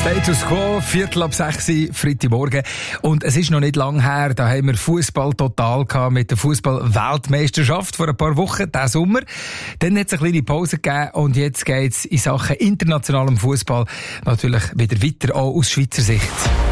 Status Quo, 5:15, Freitagmorgen. Und es ist noch nicht lang her, da haben wir Fußball total gehabt mit der Fußball-Weltmeisterschaft vor ein paar Wochen, diesen Sommer. Dann hat es eine kleine Pause gegeben und jetzt geht es in Sachen internationalem Fußball natürlich wieder weiter, auch aus Schweizer Sicht.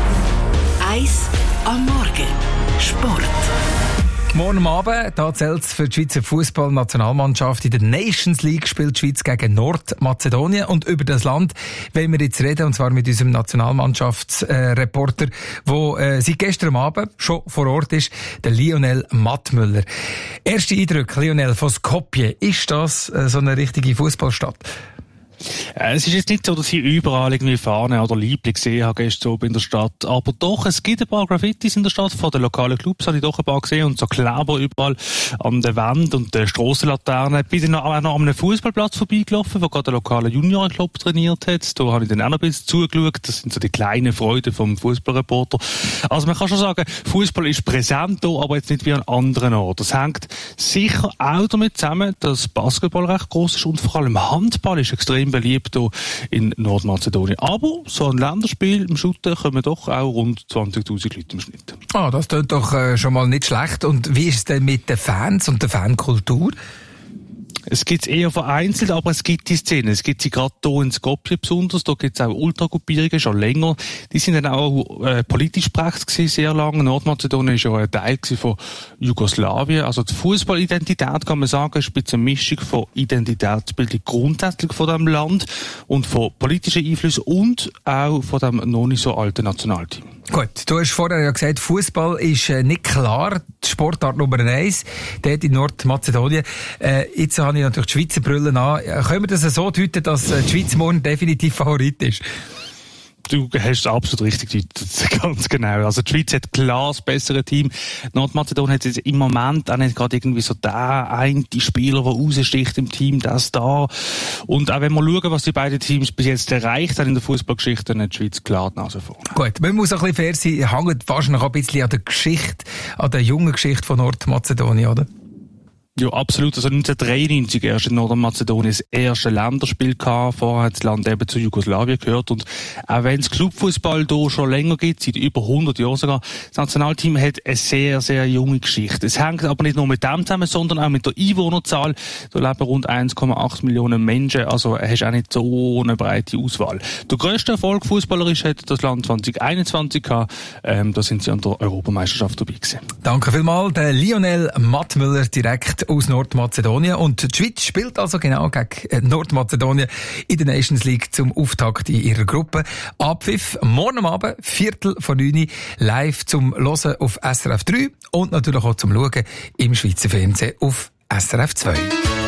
1 am Morgen. Sport. Morgen Abend, da zählt es für die Schweizer Fußball-Nationalmannschaft. In der Nations League spielt die Schweiz gegen Nordmazedonien. Und über das Land wollen wir jetzt reden, und zwar mit unserem Nationalmannschaftsreporter, der seit gestern Abend schon vor Ort ist, der Lionel Mattmüller. Erste Eindrücke, Lionel, von Skopje. Ist das so eine richtige Fußballstadt? Es ist jetzt nicht so, dass ich überall irgendwie Fahnen oder Liebling gesehen habe gestern oben in der Stadt. Aber doch, es gibt ein paar Graffitis in der Stadt. Von den lokalen Clubs habe ich doch ein paar gesehen. Und so Kleber überall an der Wand und der Strassenlaternen. Bin dann auch noch an einem Fußballplatz vorbeigelaufen, wo gerade der lokale Juniorenclub trainiert hat. Da habe ich dann auch noch ein bisschen zugeschaut. Das sind so die kleinen Freuden vom Fußballreporter. Also man kann schon sagen, Fußball ist präsent hier, aber jetzt nicht wie an anderen Orten. Das hängt sicher auch damit zusammen, dass Basketball recht gross ist und vor allem Handball ist extrem beliebt hier in Nordmazedonien. Aber so ein Länderspiel im Shooter kommen doch auch rund 20'000 Leute im Schnitt. Ah, das klingt doch schon mal nicht schlecht. Und wie ist es denn mit den Fans und der Fankultur? Es gibt eher vereinzelt, aber es gibt die Szene. Es gibt sie gerade hier in Skopje besonders. Da gibt es auch Ultragruppierungen schon länger. Die sind dann auch politisch geprägt gewesen, sehr lange. Nordmazedonien ist ja ein Teil von Jugoslawien. Also die Fußballidentität, kann man sagen, ist ein bisschen eine Mischung von Identitätsbildung grundsätzlich von diesem Land und von politischen Einflüssen und auch von dem noch nicht so alten Nationalteam. Gut, du hast vorher ja gesagt, Fußball ist nicht klar die Sportart Nummer 1, dort in Nordmazedonien. Jetzt habe ich natürlich die Schweizer Brille an. Können wir das so deuten, dass die Schweiz morgen definitiv Favorit ist? Du hast absolut richtig gedeutet, ganz genau. Also die Schweiz hat klar das bessere Team. Nordmazedonien hat jetzt im Moment auch nicht gerade irgendwie so der eine Spieler, der raussticht im Team, das da. Und auch wenn wir schauen, was die beiden Teams bis jetzt erreicht haben in der Fußballgeschichte, dann hat die Schweiz klar die Nase vorne. Gut, man muss auch ein bisschen fair sein, hängt wahrscheinlich auch ein bisschen an der Geschichte, an der jungen Geschichte von Nordmazedonien, oder? Ja, absolut. Also 1993 erst in Nordmazedonien das erste Länderspiel gehabt. Vorher hat das Land eben zu Jugoslawien gehört. Und auch wenn es Clubfußball hier schon länger gibt, seit über 100 Jahren sogar, das Nationalteam hat eine sehr, sehr junge Geschichte. Es hängt aber nicht nur mit dem zusammen, sondern auch mit der Einwohnerzahl. Da leben rund 1,8 Millionen Menschen. Also hast auch nicht so eine breite Auswahl. Der grösste Erfolg fußballerisch hat das Land 2021 gehabt. Da sind sie an der Europameisterschaft dabei gewesen. Danke vielmals. Der Lionel Mattmüller direkt aus Nordmazedonien. Und die Schweiz spielt also genau gegen Nordmazedonien in der Nations League zum Auftakt in ihrer Gruppe. Abpfiff morgen Abend, 8:45, live zum Hören auf SRF 3 und natürlich auch zum Schauen im Schweizer Fernsehen auf SRF 2.